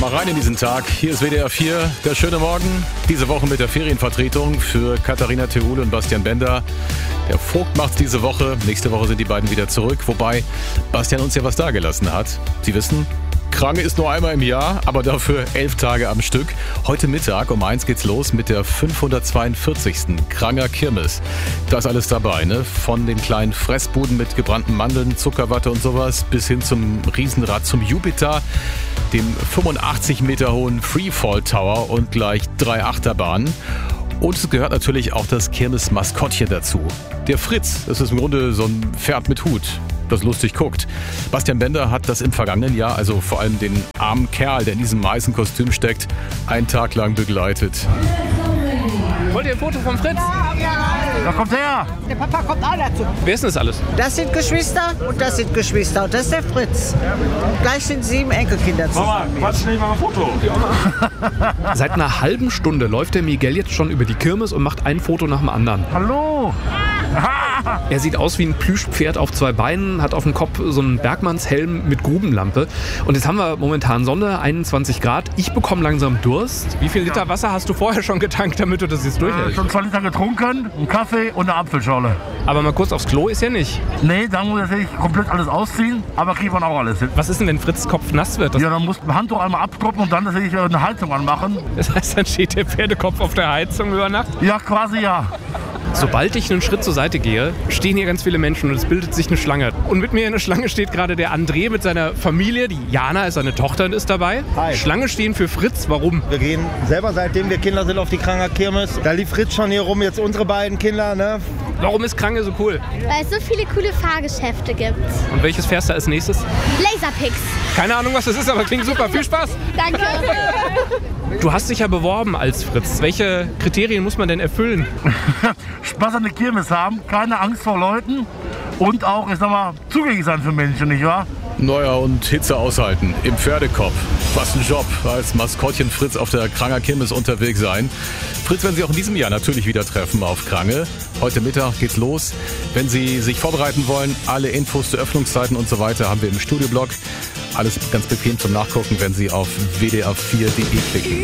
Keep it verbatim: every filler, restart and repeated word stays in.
mal rein in diesen Tag. Hier ist W D R vier, der schöne Morgen. Diese Woche mit der Ferienvertretung für Katharina Theule und Bastian Bender. Der Vogt macht's diese Woche. Nächste Woche sind die beiden wieder zurück. Wobei Bastian uns ja was dagelassen hat. Sie wissen, Krange ist nur einmal im Jahr, aber dafür elf Tage am Stück. Heute Mittag um eins geht's los mit der fünfhundertzweiundvierzigsten Kranger Kirmes. Da ist alles dabei, ne? Von den kleinen Fressbuden mit gebrannten Mandeln, Zuckerwatte und sowas bis hin zum Riesenrad zum Jupiter, dem fünfundachtzig Meter hohen Freefall Tower und gleich drei Achterbahnen. Und es gehört natürlich auch das Kirmes-Maskottchen dazu. Der Fritz, das ist im Grunde so ein Pferd mit Hut, das lustig guckt. Bastian Bender hat das im vergangenen Jahr, also vor allem den armen Kerl, der in diesem weißen Kostüm steckt, einen Tag lang begleitet. Wollt ihr ein Foto vom Fritz? Da kommt her! Der Papa kommt auch dazu. Wer ist denn das alles? Das sind Geschwister und das sind Geschwister und das ist der Fritz. Gleich sind sieben Enkelkinder zusammen. Mama, quatsch nicht mal ein Foto. Seit einer halben Stunde läuft der Miguel jetzt schon über die Kirmes und macht ein Foto nach dem anderen. Hallo! Er sieht aus wie ein Plüschpferd auf zwei Beinen, hat auf dem Kopf so einen Bergmannshelm mit Grubenlampe. Und jetzt haben wir momentan Sonne, einundzwanzig Grad. Ich bekomme langsam Durst. Wie viel Liter Wasser hast du vorher schon getankt, damit du das jetzt Äh, durchhältst? schon zwei Liter getrunken, einen Kaffee und eine Apfelschorle. Aber mal kurz aufs Klo ist ja nicht. Nee, dann muss ich komplett alles ausziehen, aber kriegt man auch alles hin. Was ist denn, wenn Fritz Kopf nass wird? Das, Ja, dann muss ein Handtuch einmal abtropfen und dann natürlich eine Heizung anmachen. das heißt, dann steht der Pferdekopf auf der Heizung über Nacht. Ja, quasi ja. Sobald ich einen Schritt zur Seite gehe, stehen hier ganz viele Menschen und es bildet sich eine Schlange. Und mit mir in der Schlange steht gerade der André mit seiner Familie. Die Jana ist seine Tochter und ist dabei. Hi. Schlange stehen für Fritz. Warum? Wir gehen selber, seitdem wir Kinder sind, auf die Kranger Kirmes. Da lief Fritz schon hier rum, jetzt unsere beiden Kinder, ne? Warum ist Krange so cool? Weil es so viele coole Fahrgeschäfte gibt. Und welches fährst du als nächstes? Laserpix. Keine Ahnung, was das ist, aber klingt super. Viel Spaß. Danke. Du hast dich ja beworben als Fritz. Welche Kriterien muss man denn erfüllen? Spaß an der Kirmes haben, keine Angst vor Leuten und auch, ich sag mal, zugänglich sein für Menschen, nicht wahr? Neuer und Hitze aushalten im Pferdekopf. Was ein Job, als Maskottchen Fritz auf der Kranger Kirmes unterwegs sein. Fritz werden Sie auch in diesem Jahr natürlich wieder treffen auf Krange. Heute Mittag geht's los. Wenn Sie sich vorbereiten wollen, alle Infos zu Öffnungszeiten und so weiter haben wir im Studioblog. Alles ganz bequem zum Nachgucken, wenn Sie auf w d r vier punkt d e klicken.